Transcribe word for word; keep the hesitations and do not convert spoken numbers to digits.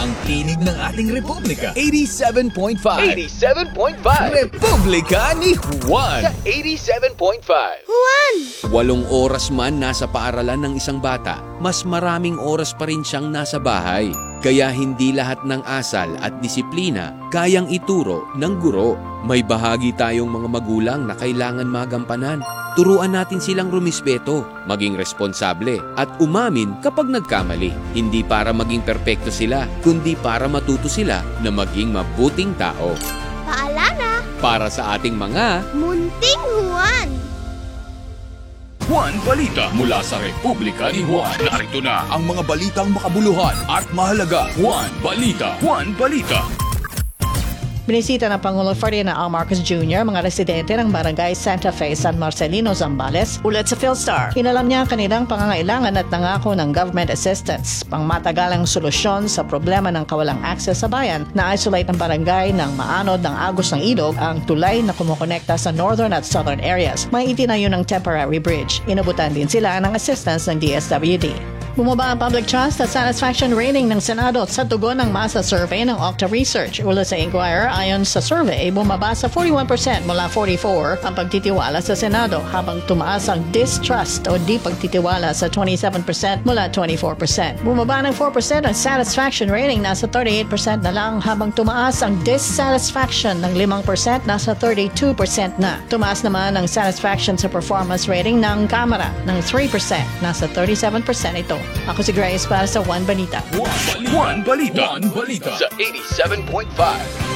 ang tinig ng ating Republika. eighty-seven point five. eighty-seven point five. Republika ni Juan. Sa eighty-seven point five. Juan! Walong oras man nasa paaralan ng isang bata, mas maraming oras pa rin siyang nasa bahay. Kaya hindi lahat ng asal at disiplina kayang ituro ng guro. May bahagi tayong mga magulang na kailangan magampanan. Turuan natin silang rumispeto, maging responsable, at umamin kapag nagkamali. Hindi para maging perpekto sila, kundi para matuto sila na maging mabuting tao. Paalala! Para sa ating mga Munting Juan! Juan Balita mula sa Republika ni Juan. Narito na ang mga balitang makabuluhan at mahalaga. Juan Balita. Juan Balita. Binisita ng Pangulo Ferdinand R. Marcos Junior mga residente ng Barangay Santa Fe, San Marcelino, Zambales, ulat sa PhilStar. Inalam niya ang kanilang pangangailangan at nangako ng government assistance, pangmatagalang solusyon sa problema ng kawalang access sa bayan na isolate ng barangay ng maanod ng Agos ng Ilog ang tulay na kumukonekta sa northern at southern areas. May itinayo ng temporary bridge. Inabutan din sila ng assistance ng D S W D. Bumaba ang public trust at satisfaction rating ng Senado sa tugon ng masa survey ng Octa Research. Ulat sa Inquirer, ayon sa survey, bumaba sa forty-one percent mula forty-four ang pagtitiwala sa Senado, habang tumaas ang distrust o di pagtitiwala sa twenty-seven percent mula twenty-four percent. Bumaba ng four percent ang satisfaction rating, nasa thirty-eight percent na lang, habang tumaas ang dissatisfaction ng five percent, nasa thirty-two percent na. Tumaas naman ang satisfaction sa performance rating ng Kamara ng three percent, nasa thirty-seven percent ito. Ako si Grace para sa Juan Balita. Juan Balita. Juan Balita. Juan Balita. Sa eighty-seven point five.